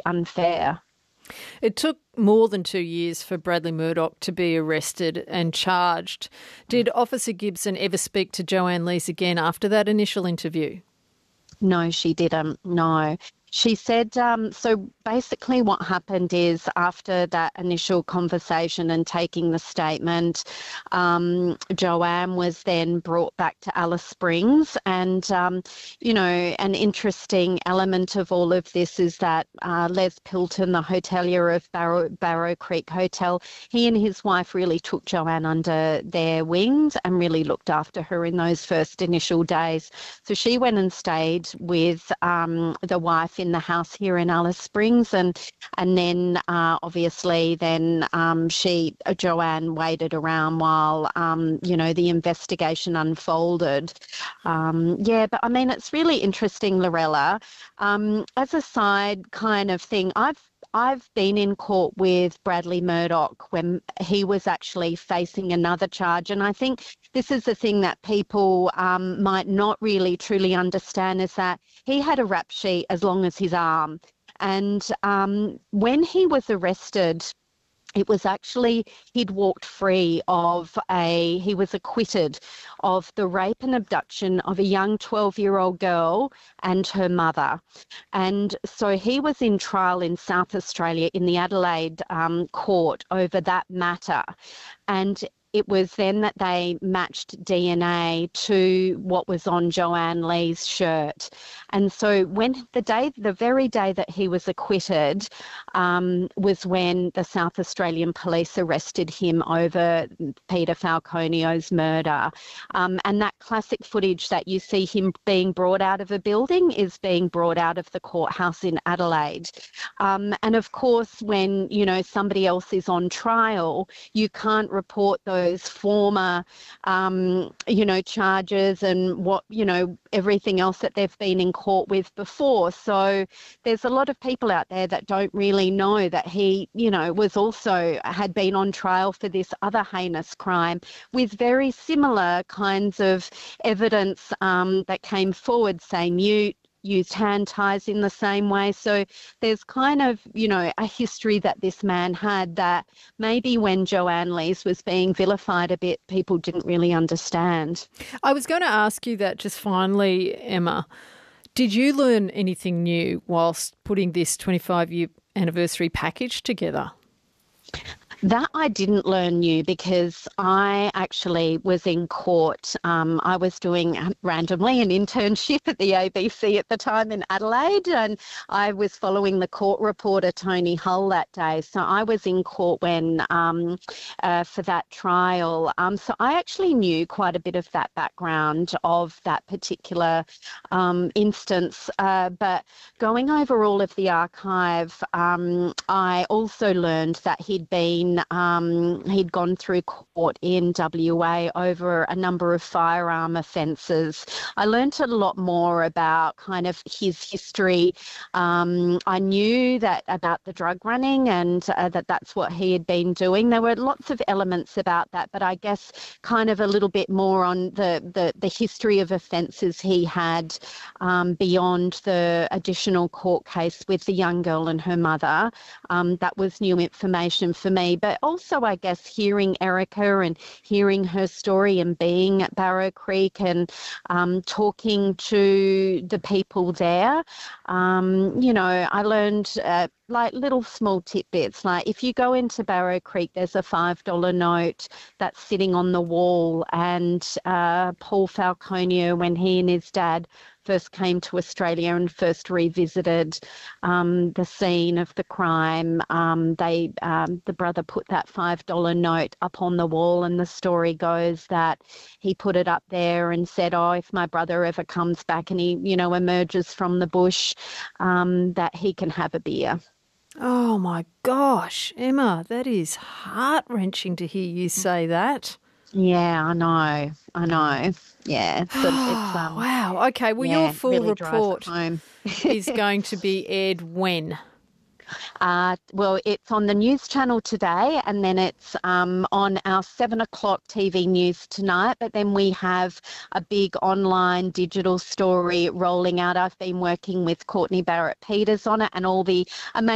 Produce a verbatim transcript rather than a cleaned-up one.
unfair. It took more than two years for Bradley Murdoch to be arrested and charged. Did Officer Gibson ever speak to Joanne Lees again after that initial interview? No, she didn't. No. She said, um, so basically what happened is after that initial conversation and taking the statement, um, Joanne was then brought back to Alice Springs. And, um, you know, an interesting element of all of this is that uh, Les Pilton, the hotelier of Barrow, Barrow Creek Hotel, he and his wife really took Joanne under their wings and really looked after her in those first initial days. So she went and stayed with um, the wife in the house here in Alice Springs, and and then uh, obviously then um, she uh, Joanne waited around while um, you know the investigation unfolded. Um, yeah, but I mean it's really interesting, Lorella. Um, as a side kind of thing, I've I've been in court with Bradley Murdoch when he was actually facing another charge. And I think this is the thing that people um, might not really truly understand is that he had a rap sheet as long as his arm. And um, when he was arrested, it was actually, he'd walked free of a, he was acquitted of the rape and abduction of a young twelve-year-old girl and her mother. And so he was in trial in South Australia in the Adelaide um, court over that matter. And it was then that they matched D N A to what was on Joanne Lees' shirt. And so when the day, the very day that he was acquitted um, was when the South Australian police arrested him over Peter Falconio's murder. Um, and that classic footage that you see him being brought out of a building is being brought out of the courthouse in Adelaide. Um, and of course, when, you know, somebody else is on trial, you can't report those former, um, you know, charges and what, you know, everything else that they've been in court with before. So there's a lot of people out there that don't really know that he, you know, was also had been on trial for this other heinous crime with very similar kinds of evidence um, that came forward, saying you used hand ties in the same way. So there's kind of, you know, a history that this man had that maybe when Joanne Lees was being vilified a bit, people didn't really understand. I was going to ask you that just finally, Emma. Did you learn anything new whilst putting this twenty-five year anniversary package together? That I didn't learn new because I actually was in court. Um, I was doing randomly an internship at the A B C at the time in Adelaide, and I was following the court reporter Tony Hull that day. So I was in court when um, uh, for that trial. Um, so I actually knew quite a bit of that background of that particular um, instance. Uh, but going over all of the archive, um, I also learned that he'd been Um, he'd gone through court in W A over a number of firearm offences. I learnt a lot more about kind of his history. Um, I knew that about the drug running and uh, that that's what he had been doing. There were lots of elements about that, but I guess kind of a little bit more on the, the, the history of offences he had um, beyond the additional court case with the young girl and her mother. Um, that was new information for me. But also, I guess, hearing Erica and hearing her story and being at Barrow Creek and um, talking to the people there, um, you know, I learned uh, like little small tidbits. Like if you go into Barrow Creek, there's a five dollar note that's sitting on the wall, and uh, Paul Falconio, when he and his dad first came to Australia and first revisited um, the scene of the crime, um, they um, the brother put that five dollar note up on the wall, and the story goes that he put it up there and said, oh, if my brother ever comes back and he, you know, emerges from the bush, um, that he can have a beer. Oh, my gosh, Emma, that is heart-wrenching to hear you say that. Yeah, I know. I know. Yeah. It's, it's, um, wow. Okay. Well, yeah, your full really report home. is going to be aired when? Uh, well, it's on the news channel today, and then it's um, on our seven o'clock T V news tonight. But then we have a big online digital story rolling out. I've been working with Courtney Barrett-Peters on it, and all the amazing